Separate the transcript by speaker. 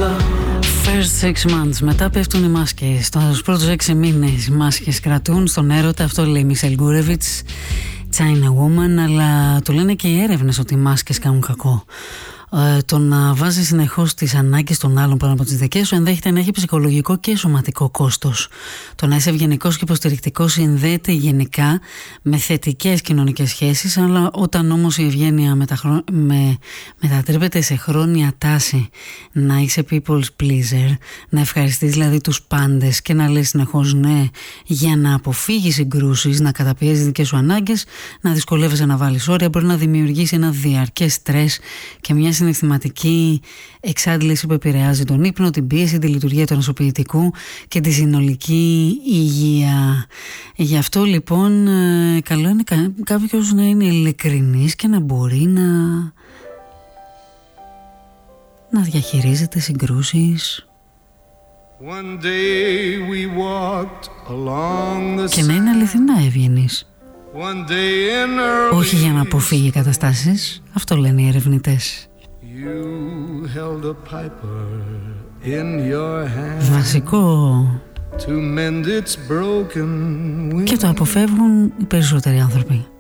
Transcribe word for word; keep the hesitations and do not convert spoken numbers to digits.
Speaker 1: First six months. Μετά πέφτουν οι μάσκες. Στους πρώτους έξι μήνες οι μάσκες κρατούν στον έρωτα. Αυτό λέει η Μισελ Γκούρεβιτς, China Woman. Αλλά του λένε και οι έρευνες ότι οι μάσκες κάνουν κακό. Ε, το να βάζει συνεχώς τις ανάγκες των άλλων πάνω από τις δικές σου ενδέχεται να έχει ψυχολογικό και σωματικό κόστος. Το να είσαι ευγενικός και υποστηρικτικός συνδέεται γενικά με θετικές κοινωνικές σχέσεις, αλλά όταν όμως η ευγένεια μεταχρό... με... μετατρέπεται σε χρόνια τάση να είσαι people's pleaser, να ευχαριστείς δηλαδή τους πάντες και να λες συνεχώς ναι για να αποφύγεις συγκρούσεις, να καταπιέζεις δικές σου ανάγκες, να δυσκολεύεσαι να βάλεις όρια, μπορεί να δημιουργήσει ένα διαρκές στρες και μια συναισθηματική εξάντληση που επηρεάζει τον ύπνο, την πίεση, τη λειτουργία του νοσοποιητικού και τη συνολική υγεία. Γι' αυτό λοιπόν καλό είναι κάποιος να είναι ειλικρινής και να μπορεί να να διαχειρίζεται συγκρούσεις One day we walked along the και να είναι αληθινά ευγενής. Όχι για να αποφύγει καταστάσεις, αυτό λένε οι ερευνητές. Βασικό και το αποφεύγουν οι περισσότεροι άνθρωποι.